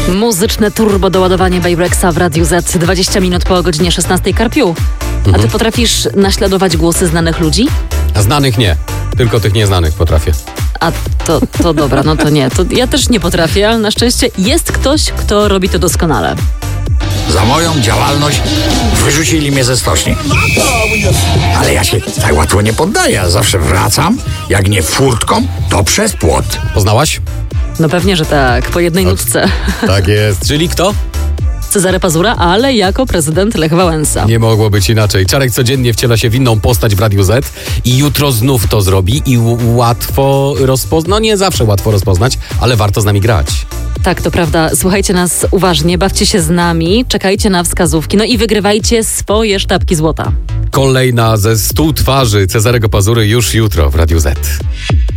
Muzyczne turbo doładowanie Bayrexa w Radiu Z. 20 minut po godzinie 16. Karpiu. A ty potrafisz naśladować głosy znanych ludzi? A znanych nie. Tylko tych nieznanych potrafię. A to dobra, no to nie. To ja też nie potrafię, ale na szczęście jest ktoś, kto robi to doskonale. Za moją działalność wyrzucili mnie ze stoczni. Ale ja się tak łatwo nie poddaję. Ja zawsze wracam, jak nie furtką, to przez płot. Poznałaś? No pewnie, że tak. Po jednej nutce. Tak jest. Czyli kto? Cezary Pazura, ale jako prezydent Lech Wałęsa. Nie mogło być inaczej. Czarek codziennie wciela się w inną postać w Radiu Z i jutro znów to zrobi i łatwo rozpoznać. No nie zawsze łatwo rozpoznać, ale warto z nami grać. Tak, to prawda. Słuchajcie nas uważnie, bawcie się z nami, czekajcie na wskazówki, no i wygrywajcie swoje sztabki złota. Kolejna ze 100 twarzy Cezarego Pazury już jutro w Radiu Z.